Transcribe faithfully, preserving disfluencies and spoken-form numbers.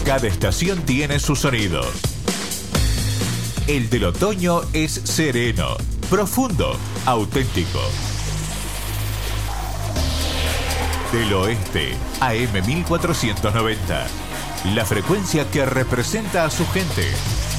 Cada estación tiene su sonido. El del otoño es sereno, profundo, auténtico. Del Oeste, A M mil cuatrocientos noventa. La frecuencia que representa a su gente.